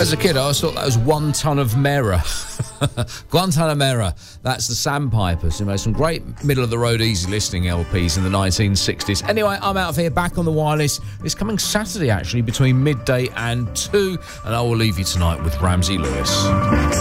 As a kid, I always thought that was 1 ton of Mera. Guantanamera. That's the Sandpipers, who made some great middle-of-the-road easy listening LPs in the 1960s. Anyway, I'm out of here, back on the wireless. It's coming Saturday, actually, between midday and 2, and I will leave you tonight with Ramsey Lewis.